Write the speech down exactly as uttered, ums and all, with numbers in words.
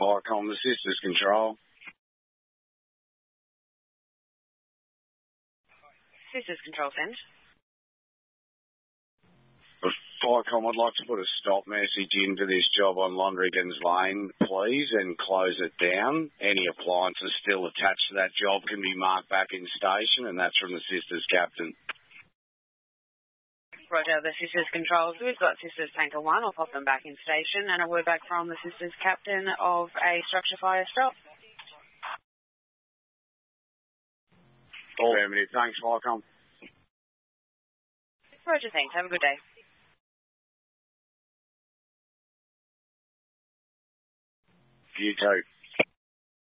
Viacom, the Sisters Control. Sisters Control, send. Viacom, I'd like to put a stop message into this job on Londrigan's Lane, please, and close it down. Any appliances still attached to that job can be marked back in station, and that's from the Sisters Captain. Roger, the Sisters Controls. We've got Sisters Tanker one. I'll pop them back in station, and a word back from the Sisters Captain of a structure fire stop. Affirmative. Thanks, Viacom. Roger, thanks. Have a good day. You too.